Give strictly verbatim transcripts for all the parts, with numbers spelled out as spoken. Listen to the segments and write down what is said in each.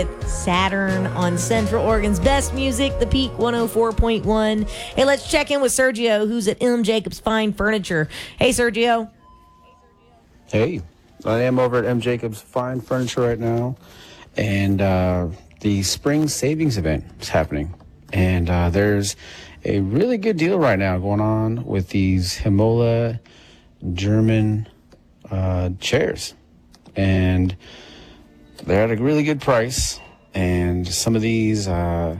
Saturn on Central Oregon's best music, The Peak one oh four point one. Hey, let's check in with Sergio, who's at M. Jacobs Fine Furniture. Hey, Sergio. Hey, I am over at M. Jacobs Fine Furniture right now, and uh, the spring savings event is happening. And uh, there's a really good deal right now going on with these Himola German uh, chairs. And they're at a really good price. And some of these uh,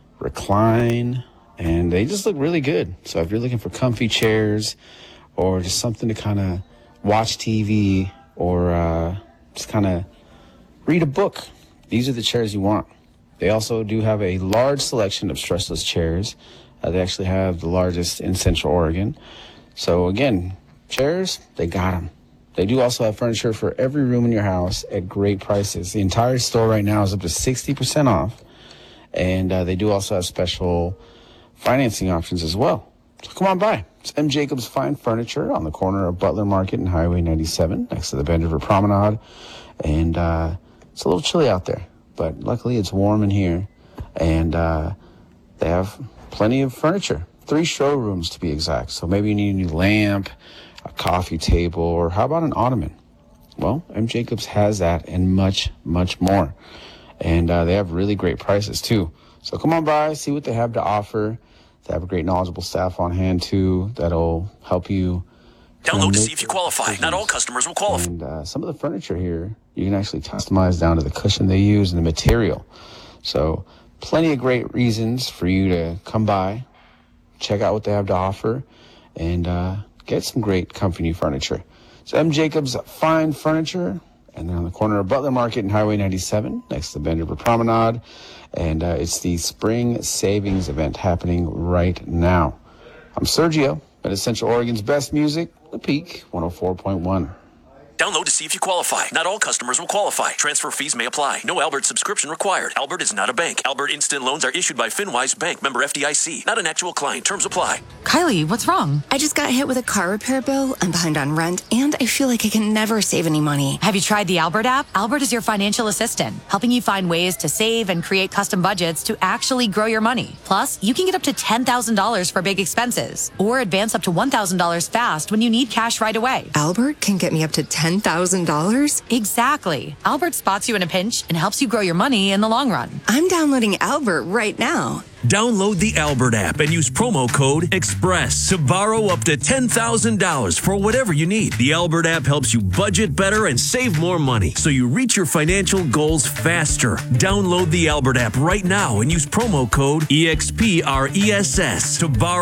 recline, and they just look really good. So if you're looking for comfy chairs or just something to kind of watch T V or uh, just kind of read a book, these are the chairs you want. They also do have a large selection of stressless chairs. Uh, they actually have the largest in Central Oregon. So again, chairs, they got them. They do also have furniture for every room in your house at great prices. The entire store right now is up to sixty percent off. And uh, they do also have special financing options as well. So come on by. It's M. Jacobs Fine Furniture on the corner of Butler Market and Highway ninety-seven next to the Bend River Promenade. And uh, it's a little chilly out there, but luckily it's warm in here. And uh, they have plenty of furniture. Three showrooms to be exact. So maybe you need a new lamp, a coffee table, or how about an ottoman? Well, M. Jacobs has that and much, much more. And uh, they have really great prices too. So come on by, see what they have to offer. They have a great knowledgeable staff on hand too that'll help you. Download to see if you qualify. Decisions. Not all customers will qualify. And uh, some of the furniture here, you can actually customize down to the cushion they use and the material. So plenty of great reasons for you to come by, check out what they have to offer, and uh, get some great comfy new furniture. It's M. Jacobs Fine Furniture, and they're on the corner of Butler Market and Highway ninety-seven next to the Bend River Promenade. And uh, it's the spring savings event happening right now. I'm Sergio at Central Oregon's best music, The Peak one oh four point one. Download to see if you qualify. Not all customers will qualify. Transfer fees may apply. No Albert subscription required. Albert is not a bank. Albert Instant Loans are issued by FinWise Bank, member F D I C. Not an actual client. Terms apply. Kylie, what's wrong? I just got hit with a car repair bill. I'm behind on rent, and I feel like I can never save any money. Have you tried the Albert app? Albert is your financial assistant, helping you find ways to save and create custom budgets to actually grow your money. Plus, you can get up to ten thousand dollars for big expenses, or advance up to one thousand dollars fast when you need cash right away. Albert can get me up to ten thousand dollars? Exactly. Albert spots you in a pinch and helps you grow your money in the long run. I'm downloading Albert right now. Download the Albert app and use promo code EXPRESS to borrow up to ten thousand dollars for whatever you need. The Albert app helps you budget better and save more money so you reach your financial goals faster. Download the Albert app right now and use promo code EXPRESS to borrow